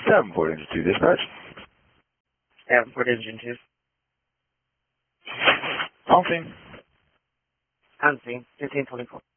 Davenport Engine 2 Dispatch. Davenport Engine 2. On scene. On scene, 1524.